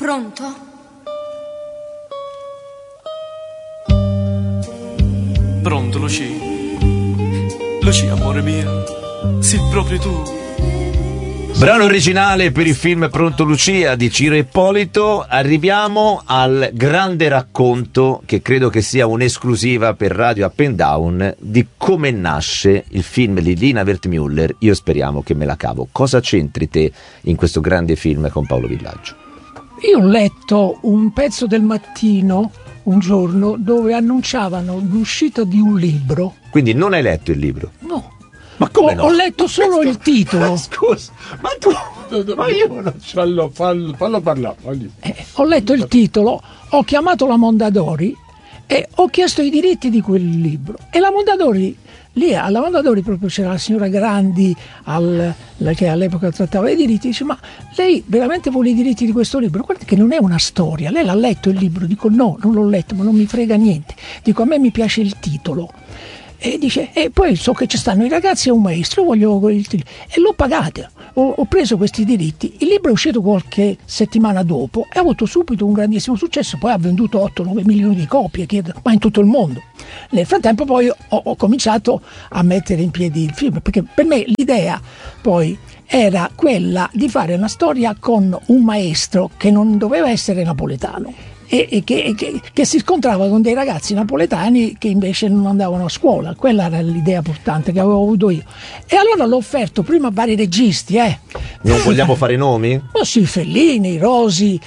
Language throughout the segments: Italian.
Pronto? Pronto, Lucia? Lucia, amore mio, sei proprio tu. Brano originale per il film Pronto Lucia di Ciro Ippolito. Arriviamo al grande racconto, che credo che sia un'esclusiva per Radio Up and Down, di come nasce il film di Lina Wertmüller, Io speriamo che me la cavo. Cosa c'entri te in questo grande film con Paolo Villaggio? Io ho letto un pezzo del Mattino un giorno dove annunciavano l'uscita di un libro. Quindi non hai letto il libro? No. Ma come no? Ho letto solo il titolo. Scusa, ma io non fallo parlare. Ho letto il titolo, ho chiamato la Mondadori e ho chiesto i diritti di quel libro. E la Mondadori, lì alla Mondadori proprio c'era la signora Grandi che all'epoca trattava i diritti, dice: ma lei veramente vuole i diritti di questo libro? Guarda che non è una storia, lei l'ha letto il libro? Dico no, non l'ho letto, ma non mi frega niente. Dico, a me mi piace il titolo. E dice, e poi so che ci stanno i ragazzi e un maestro, voglio il titolo. E l'ho pagato, ho preso questi diritti. Il libro è uscito qualche settimana dopo e ha avuto subito un grandissimo successo, poi ha venduto 8-9 milioni di copie, ma in tutto il mondo. Nel frattempo poi ho cominciato a mettere in piedi il film, perché per me l'idea poi era quella di fare una storia con un maestro che non doveva essere napoletano e che si scontrava con dei ragazzi napoletani che invece non andavano a scuola. Quella era l'idea portante che avevo avuto io, e allora l'ho offerto prima a vari registi. Non vogliamo fare nomi? Ma sì, Fellini, Rosi,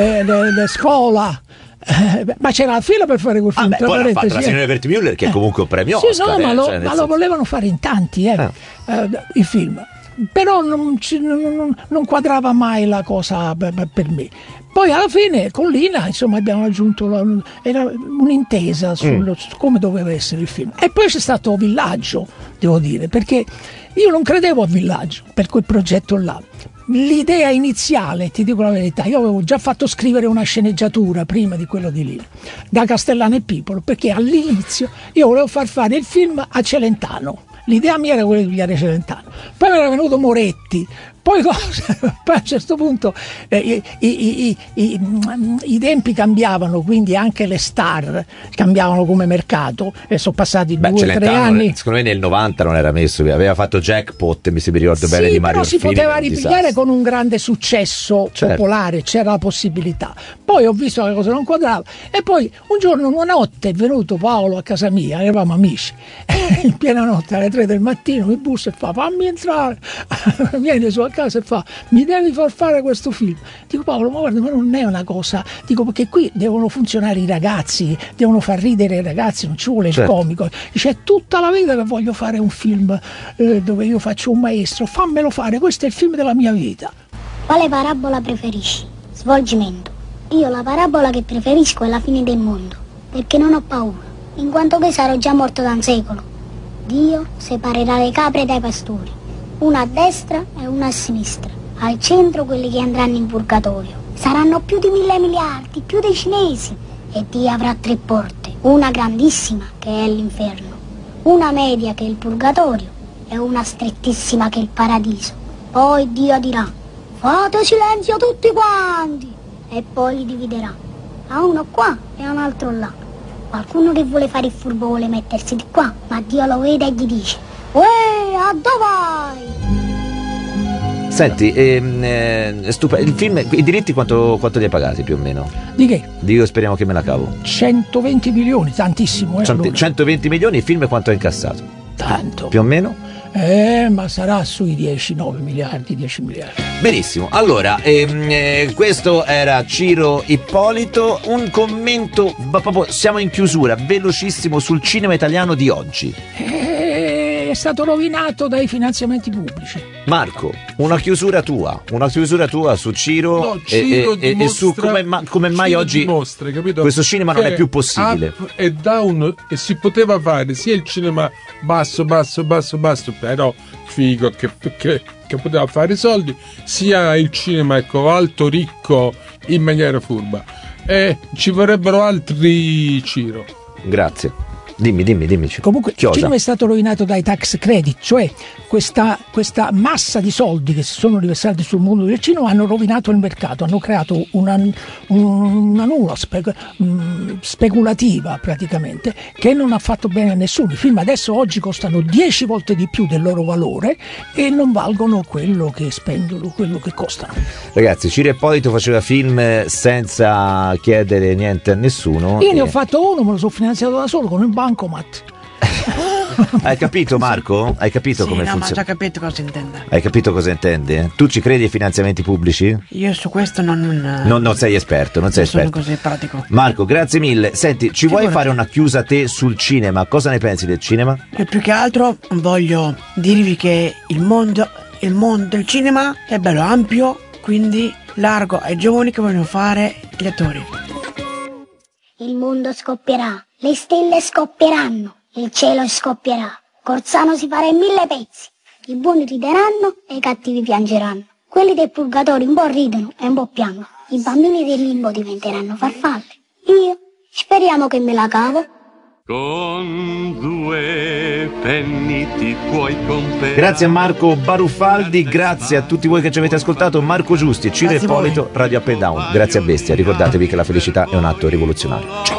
Scola. Ma c'era la fila per fare quel film. Poi l'ha fatto la signora Wertmüller, che è comunque un premio sì, Oscar. Ma lo volevano fare in tanti il film, però non quadrava mai la cosa per me. Poi alla fine con Lina, insomma, abbiamo raggiunto era un'intesa su come doveva essere il film. E poi c'è stato Villaggio, devo dire, perché io non credevo a Villaggio per quel progetto là. L'idea iniziale, ti dico la verità, io avevo già fatto scrivere una sceneggiatura prima di quello di Lina, da Castellano e Pipolo, perché all'inizio io volevo far fare il film a Celentano. L'idea mia era quella di pigliare Celentano. Poi mi era venuto Moretti. Poi a un certo punto i tempi cambiavano, quindi anche le star cambiavano come mercato, e sono passati 2 o 3 anni. Secondo me nel 90 non era messo, aveva fatto Jackpot, mi ricordo bene, di Mario Orfini. Però si poteva ripigliare con un grande successo popolare, c'era la possibilità. Poi ho visto che la cosa non quadrava, e poi un giorno, una notte, è venuto Paolo a casa mia, eravamo amici, in piena notte alle 3 del mattino mi bussa e fa: fammi entrare. Viene su a casa e fa: mi devi far fare questo film. Dico: Paolo, ma guarda, ma non è una cosa, dico, perché qui devono funzionare i ragazzi, devono far ridere i ragazzi, non ci vuole il comico. Dice: è tutta la vita che voglio fare un film dove io faccio un maestro, fammelo fare, questo è il film della mia vita. Quale parabola preferisci? Svolgimento. Io la parabola che preferisco è la fine del mondo, perché non ho paura, in quanto che sarò già morto da un secolo. Dio separerà le capre dai pastori, una a destra e una a sinistra. Al centro quelli che andranno in purgatorio. Saranno più di 1.000 miliardi, più dei cinesi. E Dio avrà 3 porte, una grandissima che è l'inferno, una media che è il purgatorio e una strettissima che è il paradiso. Poi Dio dirà: fate silenzio tutti quanti, e poi li dividerà, a uno qua e a un altro là. Qualcuno che vuole fare il furbo vuole mettersi di qua, ma Dio lo vede e gli dice: uè, a dove vai? Senti, il film, i diritti quanto li hai pagati più o meno? Di che? Io speriamo che me la cavo. 120 milioni, tantissimo. 120 milioni, il film quanto ha incassato? Tanto. Più o meno? Ma sarà sui 10 miliardi. Benissimo, allora questo era Ciro Ippolito. Un commento, proprio siamo in chiusura, velocissimo, sul cinema italiano di oggi. È stato rovinato dai finanziamenti pubblici. Marco, una chiusura tua su Ciro, no, Ciro e su come mai Ciro oggi dimostra, capito? Questo cinema non è più possibile. E si poteva fare sia il cinema basso, però figo, che poteva fare soldi, sia il cinema alto, ricco, in maniera furba. E ci vorrebbero altri Ciro. Grazie Dimmi. Comunque Chiosa. il cinema è stato rovinato dai tax credit, cioè questa massa di soldi che si sono riversati sul mondo del cinema hanno rovinato il mercato, hanno creato una nuvola speculativa praticamente che non ha fatto bene a nessuno. I film adesso oggi costano 10 volte di più del loro valore e non valgono quello che spendono, quello che costano. Ragazzi, Ciro Ippolito faceva film senza chiedere niente a nessuno. Io ne ho fatto uno, me lo sono finanziato da solo con il bancomat. Hai capito, Marco? Hai capito Sì, come no, ma ho funziona? già capito cosa intende. Hai capito cosa intende? Tu ci credi ai finanziamenti pubblici? Io su questo non Non sei esperto, non sei sono esperto. così pratico. Marco, grazie mille. Senti, ci vuoi Figurati. fare una chiusa te sul cinema? Cosa ne pensi del cinema? Io più che altro voglio dirvi che il mondo del cinema è bello ampio, quindi largo ai giovani che vogliono fare gli attori. Il mondo scoppierà, le stelle scoppieranno, il cielo scoppierà. Corsano si farà in 1000 pezzi. I buoni rideranno e i cattivi piangeranno. Quelli del purgatorio un po' ridono e un po' piangono. I bambini del limbo diventeranno farfalle. Io speriamo che me la cavo. Con 2 penny ti puoi comprare. Grazie a Marco Baruffaldi, grazie a tutti voi che ci avete ascoltato. Marco Giusti e Ciro Grazie a voi. Ippolito, Radio Up and Down. Grazie a Bestia, ricordatevi che la felicità è un atto rivoluzionario. Ciao.